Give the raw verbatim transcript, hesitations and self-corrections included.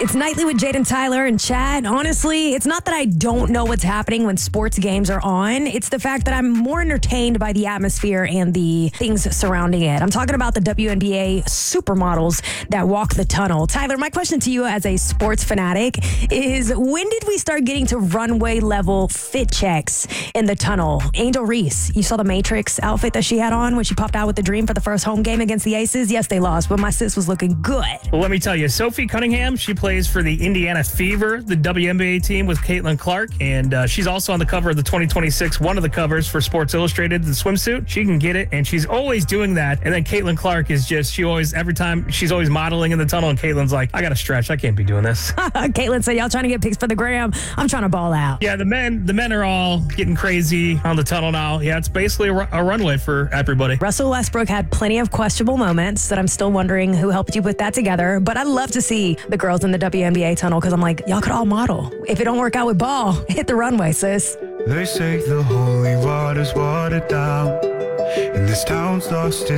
It's Nightly with Jaden Tyler and Chad. Honestly, it's not that I don't know what's happening when sports games are on. It's the fact that I'm more entertained by the atmosphere and the things surrounding it. I'm talking about the W N B A supermodels that walk the tunnel. Tyler, my question to you as a sports fanatic is, when did we start getting to runway level fit checks in the tunnel? Angel Reese, you saw the Matrix outfit that she had on when she popped out with the Dream for the first home game against the Aces? Yes, they lost, but my sis was looking good. Well, let me tell you, Sophie Cunningham, she plays for the Indiana Fever, the W N B A team with Caitlin Clark, and uh, she's also on the cover of the twenty twenty-six, one of the covers for Sports Illustrated, the swimsuit. She can get it, and she's always doing that. And then Caitlin Clark is just, she always, every time, she's always modeling in the tunnel, and Caitlin's like, I got to stretch. I can't be doing this. Caitlin said, y'all trying to get pics for the gram. I'm trying to ball out. Yeah, the men, the men are all getting crazy on the tunnel now. Yeah, it's basically a, ru- a runway for everybody. Russell Westbrook had plenty of questionable moments that I'm still wondering who helped you put that together. But I love to see the girls in the W N B A tunnel because I'm like, y'all could all model. If it don't work out with ball, hit the runway, sis. They say the holy water's watered down, and this town's lost its